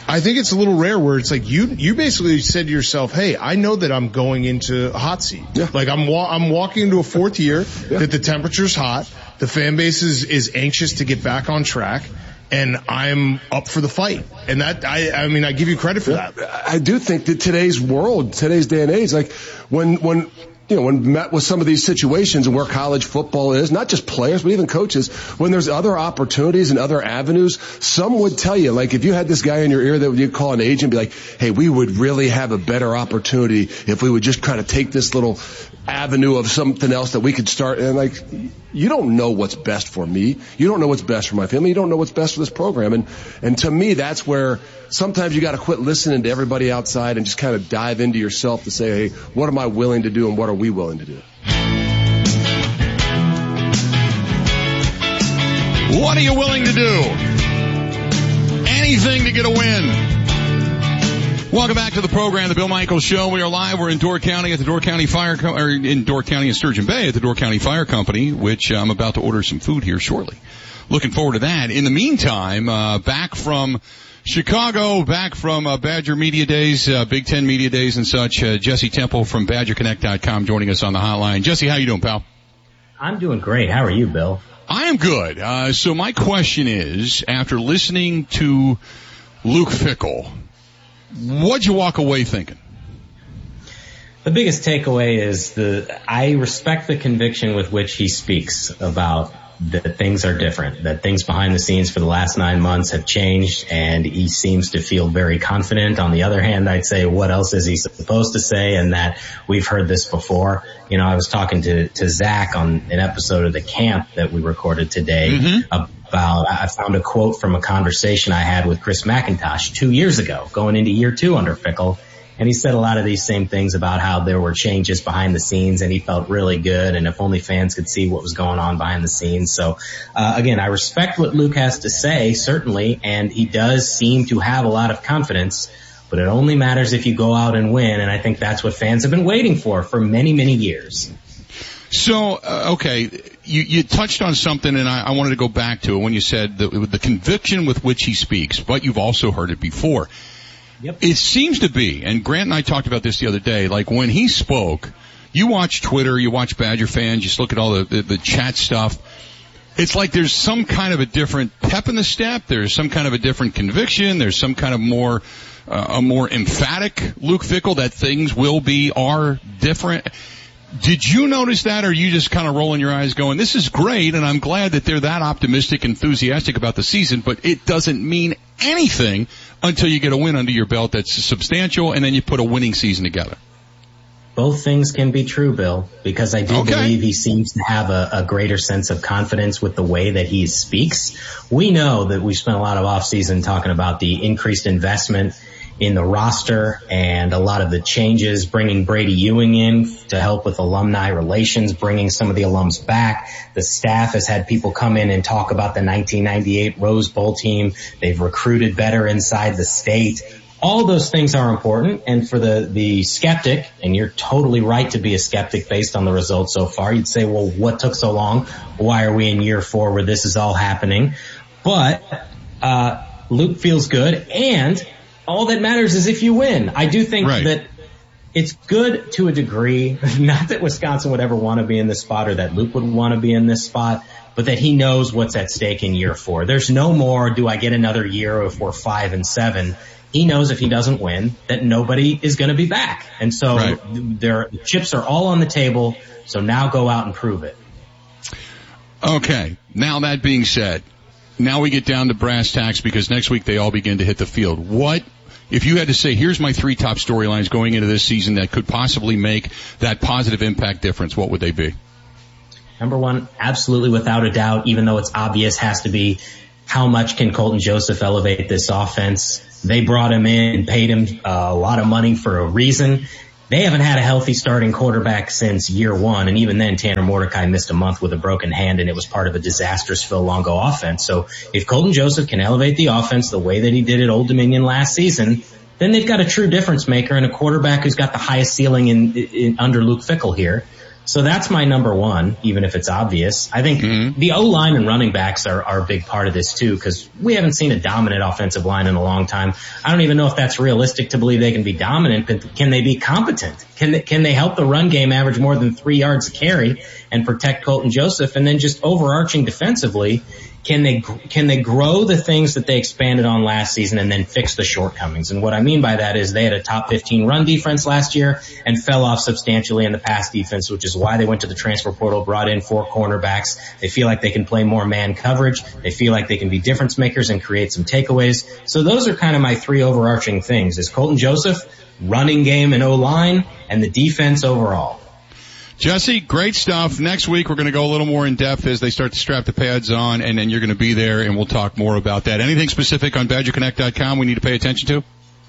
I think it's a little rare where it's like you basically said to yourself, hey, I know that I'm going into a hot seat. Yeah. Like I'm walking into a fourth year that the temperature's hot, the fan base is anxious to get back on track, and I'm up for the fight. And that, I mean, I give you credit for that. I do think that today's world, today's day and age, like when met with some of these situations and where college football is, not just players, but even coaches, when there's other opportunities and other avenues, some would tell you, like if you had this guy in your ear that you'd call an agent and be like, hey, we would really have a better opportunity if we would just kind of take this little avenue of something else that we could start. And like, you don't know what's best for me. You don't know what's best for my family. You don't know what's best for this program. And to me, that's where sometimes you got to quit listening to everybody outside and just kind of dive into yourself to say, hey, what am I willing to do and what are we willing to do? What are you willing to do? Anything to get a win. Welcome back to the program, the Bill Michaels Show. We are live. We're in Door County at the Door County Fire in Door County and Sturgeon Bay at the Door County Fire Company, which I'm about to order some food here shortly. Looking forward to that. In the meantime, back from Chicago, back from Badger Media Days, Big Ten Media Days and such, Jesse Temple from BadgerConnect.com joining us on the hotline. Jesse, how you doing, pal? I'm doing great. How are you, Bill? I am good. So my question is, after listening to Luke Fickell, what'd you walk away thinking? The biggest takeaway is I respect the conviction with which he speaks about that things are different, that things behind the scenes for the last 9 months have changed, and he seems to feel very confident. On the other hand, I'd say, what else is he supposed to say? And that we've heard this before. You know, I was talking to Zach on an episode of The Camp that we recorded today about, I found a quote from a conversation I had with Chris McIntosh 2 years ago, going into year 2 under Fickell. And he said a lot of these same things about how there were changes behind the scenes and he felt really good, and if only fans could see what was going on behind the scenes. So, again, I respect what Luke has to say, certainly, and he does seem to have a lot of confidence, but it only matters if you go out and win, and I think that's what fans have been waiting for many, many years. So, okay, you touched on something, and I wanted to go back to it when you said the conviction with which he speaks, but you've also heard it before. Yep. It seems to be, and Grant and I talked about this the other day, like when he spoke, you watch Twitter, you watch Badger fans, just look at all the chat stuff. It's like there's some kind of a different pep in the step, there's some kind of a different conviction, there's some kind of a more emphatic Luke Fickell that things are different. Did you notice that, or are you just kind of rolling your eyes going, this is great, and I'm glad that they're that optimistic, enthusiastic about the season, but it doesn't mean anything until you get a win under your belt that's substantial, and then you put a winning season together? Both things can be true, Bill, because I do believe he seems to have a greater sense of confidence with the way that he speaks. We know that we spent a lot of offseason talking about the increased investment in the roster and a lot of the changes, bringing Brady Ewing in to help with alumni relations, bringing some of the alums back. The staff has had people come in and talk about the 1998 Rose Bowl team. They've recruited better inside the state. All those things are important, and for the skeptic, and you're totally right to be a skeptic based on the results so far, you'd say, well, what took so long? Why are we in year 4 where this is all happening? But Luke feels good, and all that matters is if you win. I do think that it's good to a degree, not that Wisconsin would ever want to be in this spot or that Luke would want to be in this spot, but that he knows what's at stake in year 4. There's no more, do I get another year if we're 5-7? He knows if he doesn't win that nobody is going to be back. And so the chips are all on the table, so now go out and prove it. Okay, now that being said, now we get down to brass tacks because next week they all begin to hit the field. What, if you had to say, here's my 3 top storylines going into this season that could possibly make that positive impact difference, what would they be? Number 1, absolutely without a doubt, even though it's obvious, has to be how much can Colton Joseph elevate this offense? They brought him in and paid him a lot of money for a reason. They haven't had a healthy starting quarterback since year 1, and even then Tanner Mordecai missed a month with a broken hand, and it was part of a disastrous Phil Longo offense. So if Colton Joseph can elevate the offense the way that he did at Old Dominion last season, then they've got a true difference maker and a quarterback who's got the highest ceiling in under Luke Fickell here. So that's my number one, even if it's obvious. I think the O-line and running backs are a big part of this too, because we haven't seen a dominant offensive line in a long time. I don't even know if that's realistic to believe they can be dominant, but can they be competent? Can they help the run game average more than 3 yards a carry and protect Colton Joseph? And then just overarching defensively, can they grow the things that they expanded on last season and then fix the shortcomings? And what I mean by that is they had a top 15 run defense last year and fell off substantially in the pass defense, which is why they went to the transfer portal, brought in 4 cornerbacks. They feel like they can play more man coverage. They feel like they can be difference makers and create some takeaways. So those are kind of my 3 overarching things: is Colton Joseph, running game and O-line, and the defense overall. Jesse, great stuff. Next week we're going to go a little more in depth as they start to strap the pads on, and then you're going to be there and we'll talk more about that. Anything specific on BadgerConnect.com we need to pay attention to?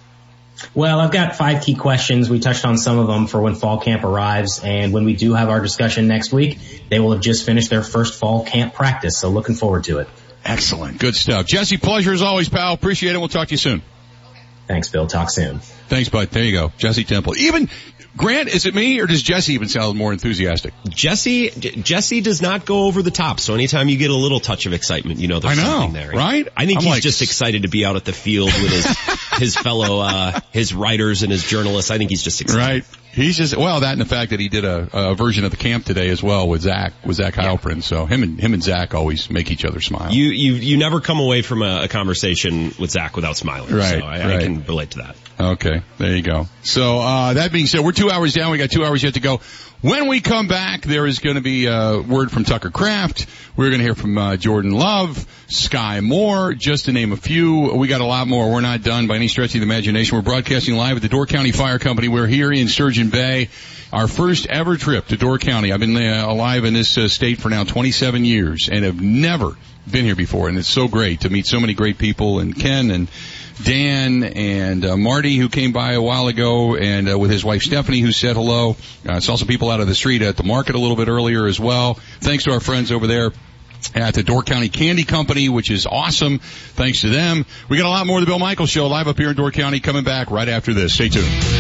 Well, I've got 5 key questions. We touched on some of them for when fall camp arrives, and when we do have our discussion next week, they will have just finished their first fall camp practice, so looking forward to it. Excellent. Good stuff. Jesse, pleasure as always, pal. Appreciate it. We'll talk to you soon. Thanks, Bill. Talk soon. Thanks, bud. There you go. Jesse Temple. Even Grant, is it me or does Jesse even sound more enthusiastic? Jesse does not go over the top. So anytime you get a little touch of excitement, you know there's something there. Right? I think he's just excited to be out at the field with his fellow his writers and his journalists. I think he's just excited. Right. He's just, well, that and the fact that he did a version of the camp today as well with Zach Heilprin. So him and Zach always make each other smile. You never come away from a conversation with Zach without smiling. Right. So I can relate to that. Okay. There you go. So, that being said, we're 2 hours down. We got 2 hours yet to go. When we come back, there is going to be a word from Tucker Kraft. We're going to hear from Jordan Love, Sky Moore, just to name a few. We got a lot more. We're not done by any stretch of the imagination. We're broadcasting live at the Door County Fire Company. We're here in Sturgeon Bay. Our first ever trip to Door County. I've been alive in this state for now 27 years and have never been here before. And it's so great to meet so many great people, and Ken and Dan and Marty, who came by a while ago, and with his wife Stephanie, who said hello. Saw some people out of the street at the market a little bit earlier as well. Thanks to our friends over there at the Door County Candy Company, which is awesome. Thanks to them. We got a lot more of the Bill Michaels Show live up here in Door County coming back right after this. Stay tuned.